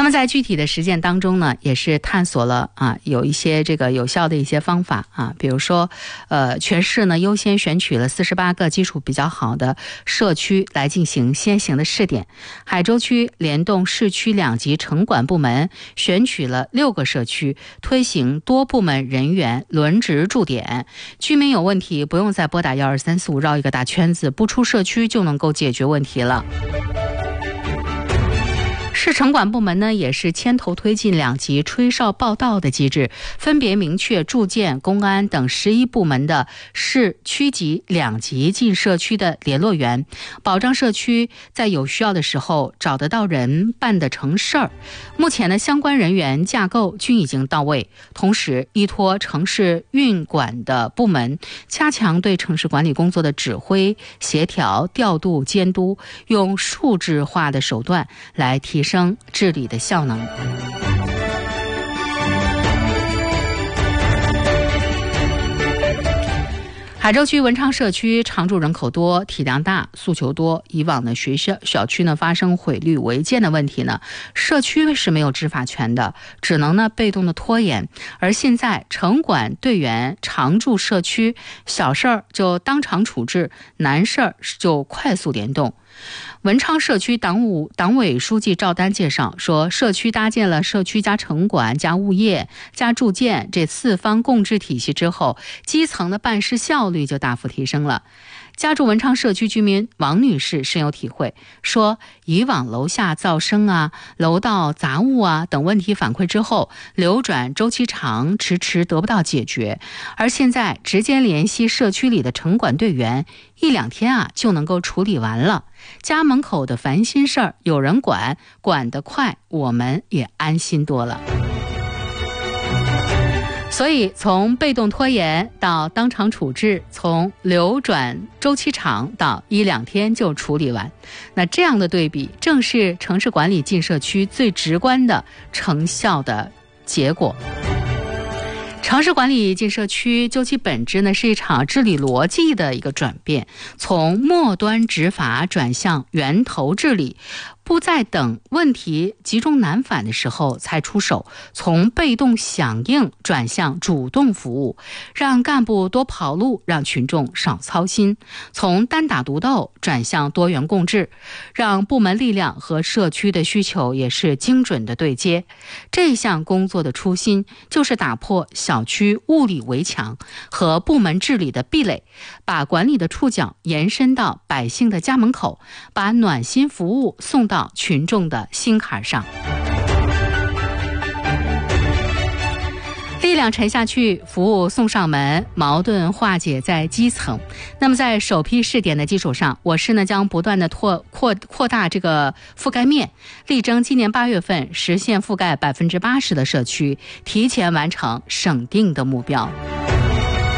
么在具体的实践当中呢，也是探索了有一些这个有效的一些方法比如说全市呢优先选取了48个基础比较好的社区来进行先行的试点。海州区联动市区2级城管部门选取了6个社区，推行多部门人员轮值驻点，居民有问题不用再拨打12345绕一个大圈子，不出社区就能够解决问题了。市城管部门呢，也是牵头推进2级吹哨报到的机制，分别明确住建、公安等11部门的市区级2级进社区的联络员，保障社区在有需要的时候找得到人，办得成事儿。目前呢，相关人员架构均已经到位，同时依托城市运管的部门，加强对城市管理工作的指挥、协调、调度、监督，用数字化的手段来提升治理的效能。海州区文昌社区常住人口多、体量大、诉求多，以往呢小区呢发生毁绿违建的问题呢，社区是没有执法权的，只能呢被动的拖延。而现在城管队员常驻社区，小事儿就当场处置，难事儿就快速联动。文昌社区党委书记赵丹介绍说，社区搭建了社区加城管加物业加住建这4方共治体系之后，基层的办事效率就大幅提升了。家住文昌社区居民王女士深有体会，说以往楼下噪声楼道杂物等问题反馈之后，流转周期长，迟迟得不到解决，而现在直接联系社区里的城管队员，1-2天就能够处理完了。家门口的烦心事儿有人管，管得快，我们也安心多了。所以从被动拖延到当场处置，从流转周期长到1-2天就处理完，那这样的对比正是城市管理进社区最直观的成效的结果。城市管理进社区究其本质呢，是一场治理逻辑的一个转变，从末端执法转向源头治理，不再等问题集中难返的时候才出手，从被动响应转向主动服务，让干部多跑路，让群众少操心，从单打独斗转向多元共治，让部门力量和社区的需求也是精准的对接。这项工作的初心就是打破小区物理围墙和部门治理的壁垒，把管理的触角延伸到百姓的家门口，把暖心服务送到群众的心坎上。力量沉下去，服务送上门，矛盾化解在基层。那么在首批试点的基础上，我市呢将不断的扩大这个覆盖面，力争今年8月份实现覆盖80%的社区，提前完成省定的目标。